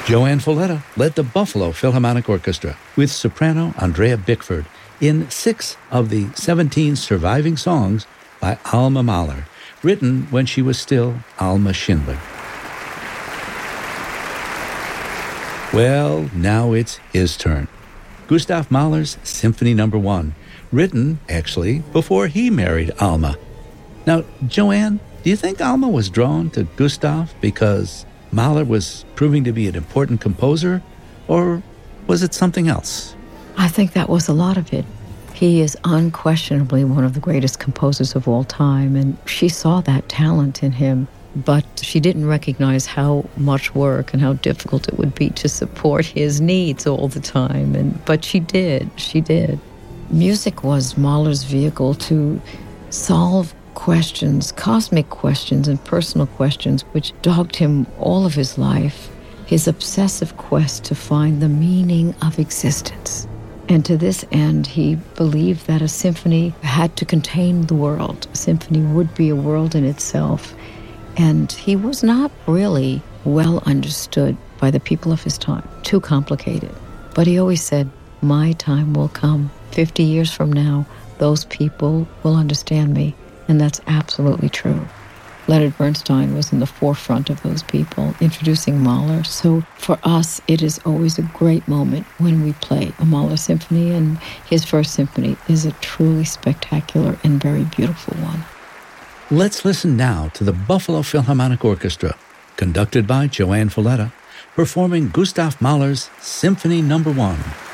Joanne Folletta led the Buffalo Philharmonic Orchestra with soprano Andrea Bickford in 6 of the 17 surviving songs by Alma Mahler, written when she was still Alma Schindler. Well, now it's his turn. Gustav Mahler's Symphony No. 1, written, actually, before he married Alma. Now, Joanne, do you think Alma was drawn to Gustav because Mahler was proving to be an important composer, or was it something else? I think that was a lot of it. He is unquestionably one of the greatest composers of all time, and she saw that talent in him, but she didn't recognize how much work and how difficult it would be to support his needs all the time. But she did. Music was Mahler's vehicle to solve questions, cosmic questions and personal questions, which dogged him all of his life, his obsessive quest to find the meaning of existence. And to this end, he believed that a symphony had to contain the world. A symphony would be a world in itself. And he was not really well understood by the people of his time. Too complicated. But he always said, my time will come. 50 years from now, those people will understand me. And that's absolutely true. Leonard Bernstein was in the forefront of those people, introducing Mahler. So for us, it is always a great moment when we play a Mahler symphony, and his first symphony is a truly spectacular and very beautiful one. Let's listen now to the Buffalo Philharmonic Orchestra, conducted by Joanne Folletta, performing Gustav Mahler's Symphony No. 1.